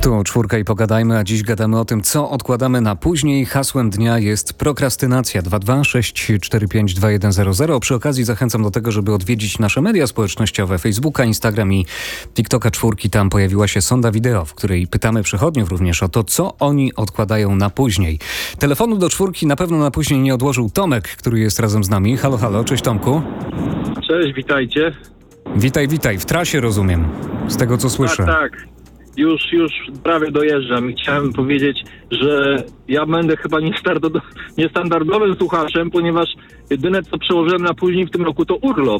Tu czwórka i pogadajmy, a dziś gadamy o tym, co odkładamy na później. Hasłem dnia jest prokrastynacja. 226452100. Przy okazji zachęcam do tego, żeby odwiedzić nasze media społecznościowe, Facebooka, Instagram i TikToka czwórki. Tam pojawiła się sonda wideo, w której pytamy przechodniów również o to, co oni odkładają na później. Telefonu do czwórki na pewno na później nie odłożył Tomek, który jest razem z nami. Halo, halo, cześć Tomku. Cześć, witajcie. Witaj. W trasie rozumiem, z tego co słyszę. Tak. Już prawie dojeżdżam i chciałem powiedzieć, że ja będę chyba niestandardowym słuchaczem, ponieważ jedyne co przełożyłem na później w tym roku to urlop.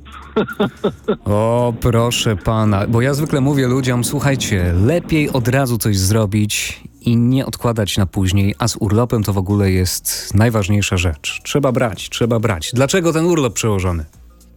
O, proszę pana, bo ja zwykle mówię ludziom, słuchajcie, lepiej od razu coś zrobić i nie odkładać na później, a z urlopem to w ogóle jest najważniejsza rzecz. Trzeba brać. Dlaczego ten urlop przełożony?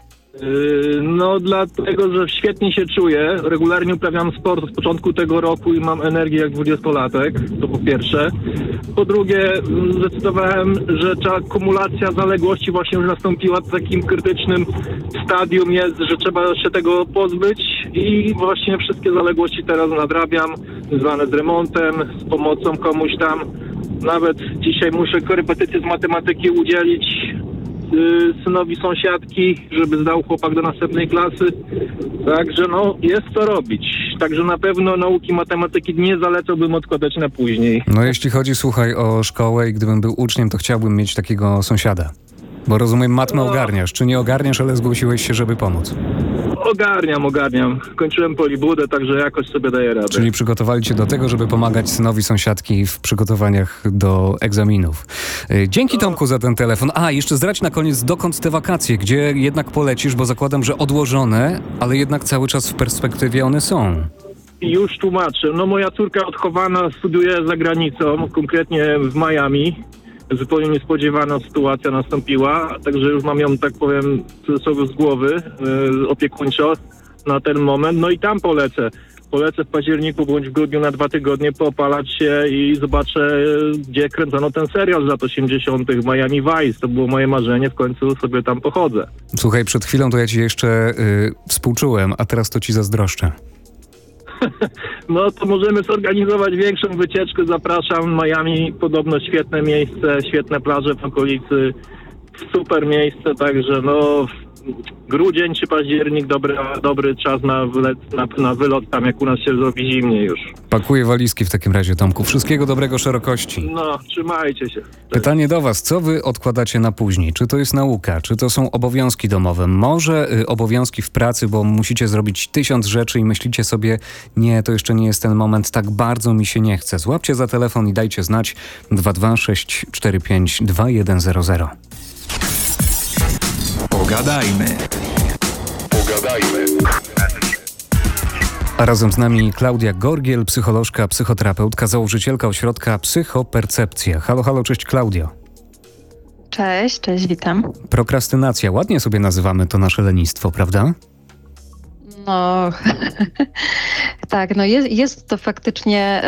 No dlatego, że świetnie się czuję. Regularnie uprawiam sport od początku tego roku i mam energię jak 20-latek, to po pierwsze. Po drugie, zdecydowałem, że ta kumulacja zaległości właśnie już nastąpiła w takim krytycznym stadium jest, że trzeba się tego pozbyć i właśnie wszystkie zaległości teraz nadrabiam, zwane z remontem, z pomocą komuś tam. Nawet dzisiaj muszę korepetycje z matematyki udzielić synowi sąsiadki, żeby zdał chłopak do następnej klasy. Także jest co robić. Także na pewno nauki matematyki nie zalecałbym odkładać na później. No jeśli chodzi, słuchaj, o szkołę i gdybym był uczniem, to chciałbym mieć takiego sąsiada. Bo rozumiem, matmę ogarniasz. Czy nie ogarniasz, ale zgłosiłeś się, żeby pomóc? Ogarniam. Kończyłem polibudę, także jakoś sobie daję radę. Czyli przygotowali cię do tego, żeby pomagać synowi sąsiadki w przygotowaniach do egzaminów. Dzięki Tomku za ten telefon. A, jeszcze zdradź na koniec, dokąd te wakacje? Gdzie jednak polecisz, bo zakładam, że odłożone, ale jednak cały czas w perspektywie one są. Już tłumaczę. Moja córka odchowana studiuje za granicą, konkretnie w Miami. Zupełnie niespodziewana sytuacja nastąpiła, także już mam ją, tak powiem, sobie z głowy opiekuńczo na ten moment. No i tam polecę. Polecę w październiku bądź w grudniu na 2 tygodnie poopalać się i zobaczę, gdzie kręcono ten serial z lat 80. Miami Vice. To było moje marzenie, w końcu sobie tam pochodzę. Słuchaj, przed chwilą to ja ci jeszcze współczułem, a teraz to ci zazdroszczę. No to możemy zorganizować większą wycieczkę. Zapraszam. Miami, podobno świetne miejsce, świetne plaże w okolicy. Super miejsce, także grudzień czy październik dobry czas na wylot tam, jak u nas się zrobi zimnie już. Pakuję walizki w takim razie, Tomku. Wszystkiego dobrego szerokości. Trzymajcie się. Cześć. Pytanie do was, co wy odkładacie na później? Czy to jest nauka? Czy to są obowiązki domowe? Może obowiązki w pracy, bo musicie zrobić 1000 rzeczy i myślicie sobie, nie, to jeszcze nie jest ten moment, tak bardzo mi się nie chce. Złapcie za telefon i dajcie znać 226452100. Pogadajmy. A razem z nami Klaudia Gorgiel, psycholożka, psychoterapeutka, założycielka ośrodka Psychopercepcja. Halo, halo, cześć Klaudio. Cześć, witam. Prokrastynacja, ładnie sobie nazywamy to nasze lenistwo, prawda? Tak, jest to faktycznie